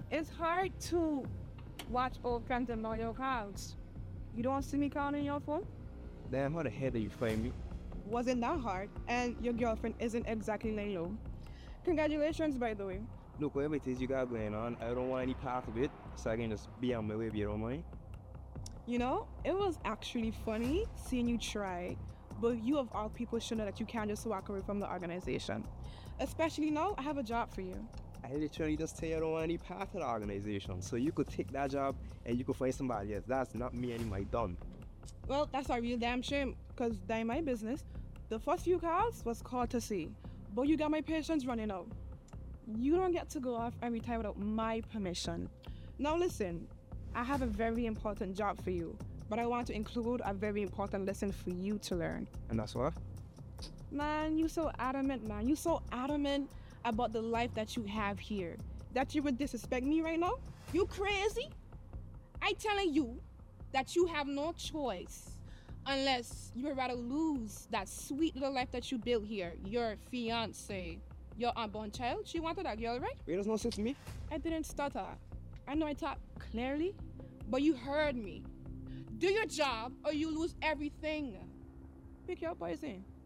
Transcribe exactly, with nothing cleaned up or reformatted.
It's hard to watch old content on your accounts. You don't see me counting your phone? Damn, how the hell did you find me? Wasn't that hard, and your girlfriend isn't exactly laying low. Congratulations, by the way. Look, whatever it is you got going on, I don't want any part of it, so I can just be on my way if you don't mind. You know, it was actually funny seeing you try, but you of all people should know that you can't just walk away from the organization. Especially now, I have a job for you. I literally just tell you I don't want any part of the organization, so you could take that job and you could find somebody else. That's not me anymore, done. Well, that's a real damn shame, because that ain't my business. The first few calls was courtesy, but you got my patience running out. You don't get to go off every time without my permission. Now listen, I have a very important job for you, but I want to include a very important lesson for you to learn. And that's what? Man, you so adamant, man. You so adamant about the life that you have here that you would disrespect me right now? You crazy? I telling you that you have no choice unless you would rather lose that sweet little life that you built here. Your fiance, your unborn child, she wanted that girl, right? Wait, there's no sense to me. I didn't stutter. I know I talk clearly, but you heard me. Do your job or you lose everything. Pick your poison.